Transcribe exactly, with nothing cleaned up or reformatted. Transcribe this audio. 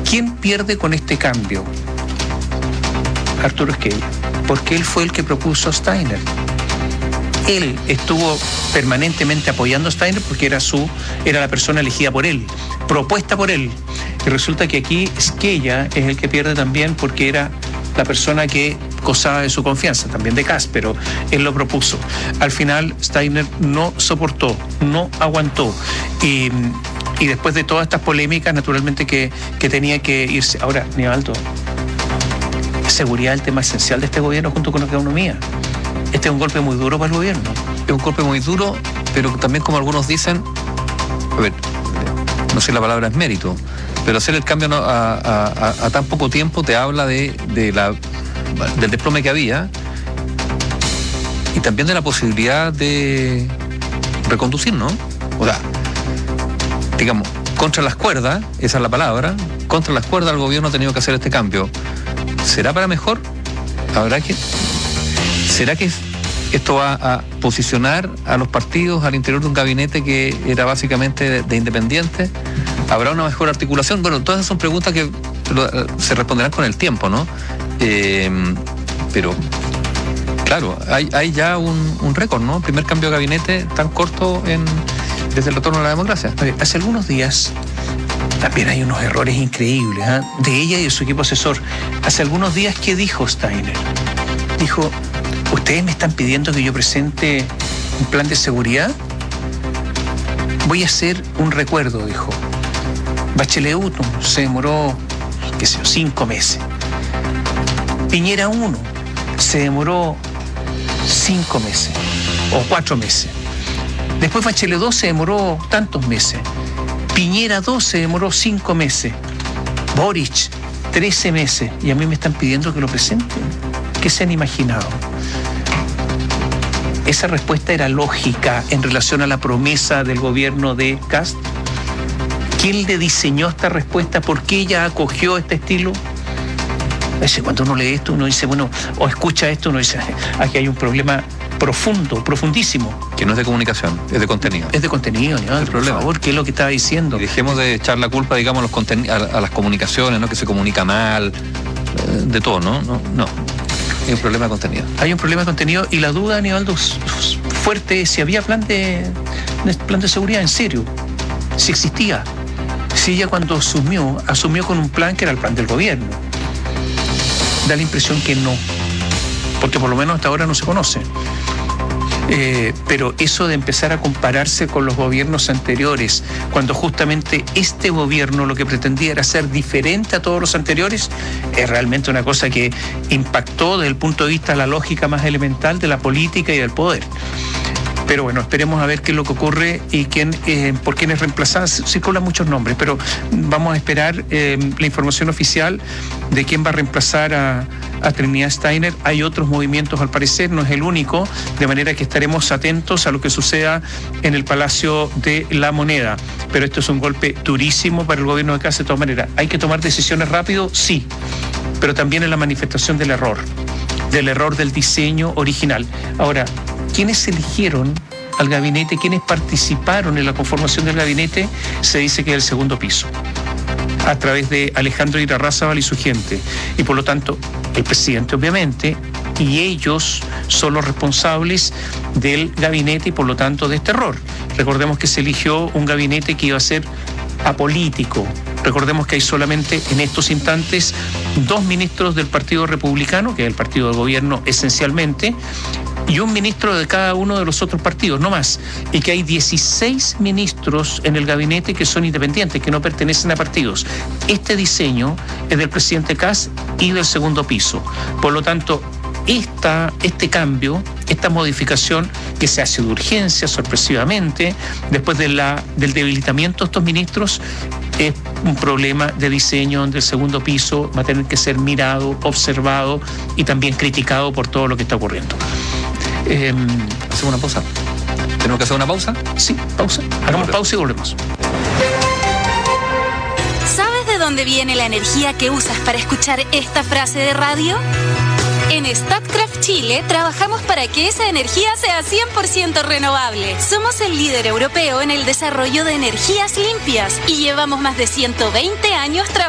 ¿Quién pierde con este cambio? Arturo Esquella, porque él fue el que propuso a Steiner. Él estuvo permanentemente apoyando a Steiner porque era su, era la persona elegida por él, propuesta por él. Y resulta que aquí Esquella es el que pierde también porque era la persona que gozaba de su confianza, también de Kast, pero él lo propuso. Al final Steiner no soportó, no aguantó. Y, y después de todas estas polémicas, naturalmente que, que tenía que irse. Ahora, Nivaldo, seguridad es el tema esencial de este gobierno junto con la economía. Este es un golpe muy duro para el gobierno. Es un golpe muy duro, pero también, como algunos dicen, a ver, no sé si la palabra es mérito, pero hacer el cambio a, a, a, a tan poco tiempo te habla de, de la, del desplome que había y también de la posibilidad de reconducir, ¿no? O sea, digamos, contra las cuerdas, esa es la palabra, contra las cuerdas el gobierno ha tenido que hacer este cambio. ¿Será para mejor? ¿Habrá que...? ¿Será que esto va a posicionar a los partidos al interior de un gabinete que era básicamente de, de independientes? ¿Habrá una mejor articulación? Bueno, todas esas son preguntas que se responderán con el tiempo, ¿no? Eh, pero, claro, hay, hay ya un, un récord, ¿no? Primer cambio de gabinete tan corto en, desde el retorno a la democracia. A ver, hace algunos días también hay unos errores increíbles, ¿eh? De ella y de su equipo asesor. Hace algunos días, ¿qué dijo Steiner? Dijo... ¿Ustedes me están pidiendo que yo presente un plan de seguridad? Voy a hacer un recuerdo, dijo. Bachelet uno se demoró, qué sé yo, cinco meses. Piñera uno se demoró cinco meses o cuatro meses. Después Bachelet dos se demoró tantos meses. Piñera dos se demoró cinco meses. Boric, trece meses. Y a mí me están pidiendo que lo presenten. ¿Qué se han imaginado? ¿Esa respuesta era lógica en relación a la promesa del gobierno de Kast? ¿Quién le diseñó esta respuesta? ¿Por qué ella acogió este estilo? Cuando uno lee esto, uno dice, bueno, o escucha esto, uno dice, aquí hay un problema profundo, profundísimo. Que no es de comunicación, es de contenido. Es de contenido, ¿no? El problema. Por favor, ¿qué es lo que estaba diciendo? Y dejemos de echar la culpa, digamos, a, los conteni- a, a las comunicaciones, ¿no? Que se comunica mal, eh, de todo, ¿no? No, no. Hay un problema de contenido. Hay un problema de contenido y la duda, Aníbaldo, fuerte es si había plan de, de plan de seguridad en serio, si existía. Si ella cuando asumió, asumió con un plan que era el plan del gobierno. Da la impresión que no, porque por lo menos hasta ahora no se conoce. Eh, pero eso de empezar a compararse con los gobiernos anteriores, cuando justamente este gobierno lo que pretendía era ser diferente a todos los anteriores, es realmente una cosa que impactó desde el punto de vista de la lógica más elemental de la política y del poder. Pero bueno, esperemos a ver qué es lo que ocurre y quién, eh, por quién es reemplazada. Circulan muchos nombres, pero vamos a esperar eh, la información oficial de quién va a reemplazar a, a Trinidad Steiner. Hay otros movimientos, al parecer, no es el único, de manera que estaremos atentos a lo que suceda en el Palacio de la Moneda. Pero esto es un golpe durísimo para el gobierno de Kast de todas maneras. ¿Hay que tomar decisiones rápido? Sí, pero también en la manifestación del error, del error del diseño original. Ahora, ¿quiénes eligieron al gabinete? ¿Quiénes participaron en la conformación del gabinete? Se dice que es el segundo piso, a través de Alejandro Irarrázaval y su gente. Y por lo tanto, el presidente, obviamente, y ellos son los responsables del gabinete y por lo tanto de este error. Recordemos que se eligió un gabinete que iba a ser apolítico. Recordemos que hay solamente en estos instantes dos ministros del Partido Republicano, que es el partido del gobierno esencialmente, y un ministro de cada uno de los otros partidos, no más. Y que hay dieciséis ministros en el gabinete que son independientes, que no pertenecen a partidos. Este diseño es del presidente Kast y del segundo piso. Por lo tanto, esta, este cambio, esta modificación que se hace de urgencia, sorpresivamente, después de la, del debilitamiento de estos ministros, es un problema de diseño donde el segundo piso va a tener que ser mirado, observado y también criticado por todo lo que está ocurriendo. Eh, ¿Hacemos una pausa? ¿Tenemos que hacer una pausa? Sí, pausa. Hagamos pausa y volvemos. ¿Sabes de dónde viene la energía que usas para escuchar esta frase de radio? En Statkraft Chile trabajamos para que esa energía sea cien por ciento renovable. Somos el líder europeo en el desarrollo de energías limpias y llevamos más de ciento veinte años trabajando